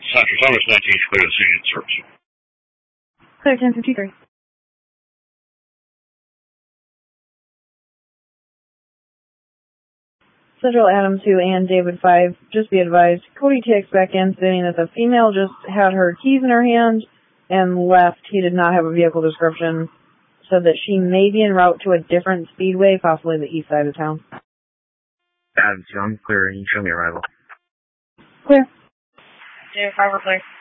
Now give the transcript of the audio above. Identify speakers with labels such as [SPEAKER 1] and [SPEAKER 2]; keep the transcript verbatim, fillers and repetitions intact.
[SPEAKER 1] Central Thomas nineteen, clear to scene service.
[SPEAKER 2] Clear ten fifty-three. Central Adam two and David five, just be advised, Cody takes back in stating that the female just had her keys in her hand and left. He did not have a vehicle description, so that she may be en route to a different speedway, possibly the east side of town.
[SPEAKER 3] Adam two, I'm clear. You show me arrival.
[SPEAKER 2] Clear.
[SPEAKER 4] David five, we're clear.